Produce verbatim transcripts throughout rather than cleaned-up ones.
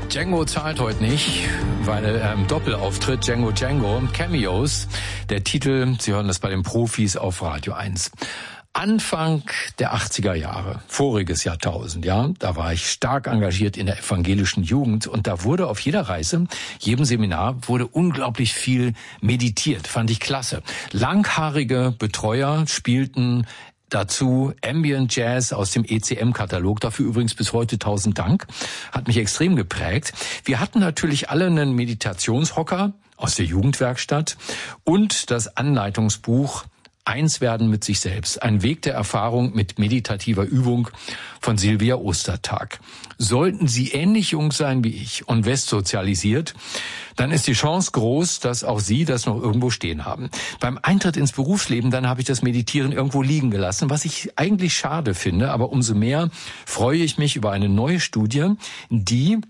Django zahlt heute nicht, weil er im Doppelauftritt Django Django, Cameos, der Titel, Sie hören das bei den Profis auf Radio eins. Anfang der achtziger Jahre, voriges Jahrtausend, ja, da war ich stark engagiert in der evangelischen Jugend und da wurde auf jeder Reise, jedem Seminar, wurde unglaublich viel meditiert, fand ich klasse. Langhaarige Betreuer spielten dazu Ambient Jazz aus dem E C M-Katalog, dafür übrigens bis heute tausend Dank, hat mich extrem geprägt. Wir hatten natürlich alle einen Meditationshocker aus der Jugendwerkstatt und das Anleitungsbuch Eins werden mit sich selbst. Ein Weg der Erfahrung mit meditativer Übung von Silvia Ostertag. Sollten Sie ähnlich jung sein wie ich und westsozialisiert, dann ist die Chance groß, dass auch Sie das noch irgendwo stehen haben. Beim Eintritt ins Berufsleben, dann habe ich das Meditieren irgendwo liegen gelassen, was ich eigentlich schade finde. Aber umso mehr freue ich mich über eine neue Studie, die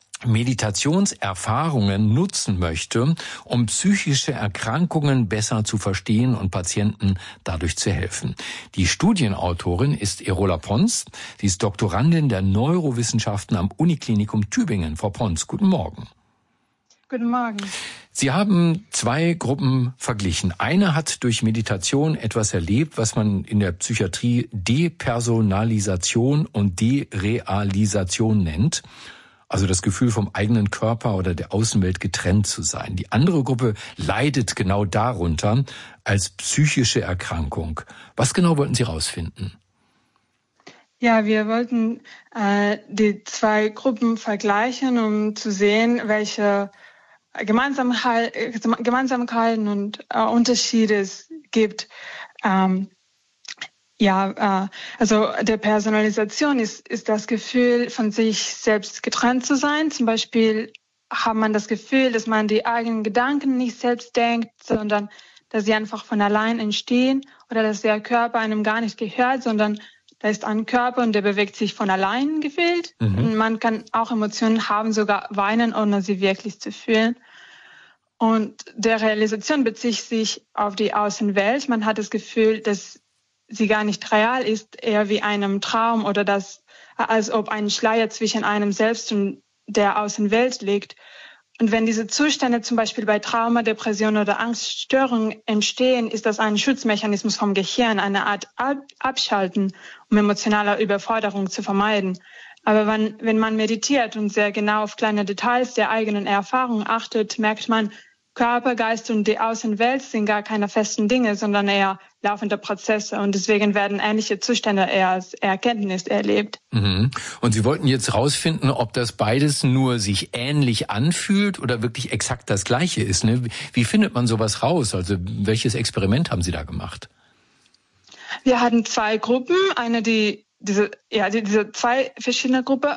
Meditationserfahrungen nutzen möchte, um psychische Erkrankungen besser zu verstehen und Patienten dadurch zu helfen. Die Studienautorin ist Erola Pons. Sie ist Doktorandin der Neurowissenschaften am Uniklinikum Tübingen. Frau Pons, guten Morgen. Guten Morgen. Sie haben zwei Gruppen verglichen. Eine hat durch Meditation etwas erlebt, was man in der Psychiatrie Depersonalisation und Derealisation nennt. Also das Gefühl, vom eigenen Körper oder der Außenwelt getrennt zu sein. Die andere Gruppe leidet genau darunter als psychische Erkrankung. Was genau wollten Sie rausfinden? Ja, wir wollten äh, die zwei Gruppen vergleichen, um zu sehen, welche Gemeinsamkeit, Gemeinsamkeiten und äh, Unterschiede es gibt. Ähm, Ja, äh, also der Personalisation ist, ist das Gefühl, von sich selbst getrennt zu sein. Zum Beispiel hat man das Gefühl, dass man die eigenen Gedanken nicht selbst denkt, sondern dass sie einfach von allein entstehen oder dass der Körper einem gar nicht gehört, sondern da ist ein Körper und der bewegt sich von allein gefühlt. Mhm. Und man kann auch Emotionen haben, sogar weinen, ohne sie wirklich zu fühlen. Und der Realisation bezieht sich auf die Außenwelt. Man hat das Gefühl, dass sie gar nicht real ist, eher wie einem Traum oder das, als ob ein Schleier zwischen einem selbst und der Außenwelt liegt. Und wenn diese Zustände zum Beispiel bei Trauma, Depression oder Angststörungen entstehen, ist das ein Schutzmechanismus vom Gehirn, eine Art Ab- Abschalten, um emotionale Überforderung zu vermeiden. Aber wenn, wenn man meditiert und sehr genau auf kleine Details der eigenen Erfahrung achtet, merkt man, Körper, Geist und die Außenwelt sind gar keine festen Dinge, sondern eher laufende Prozesse. Und deswegen werden ähnliche Zustände eher als Erkenntnis erlebt. Mhm. Und Sie wollten jetzt rausfinden, ob das beides nur sich ähnlich anfühlt oder wirklich exakt das Gleiche ist, ne? Wie findet man sowas raus? Also welches Experiment haben Sie da gemacht? Wir hatten zwei Gruppen. Eine, die diese, ja, die, diese zwei verschiedene Gruppen.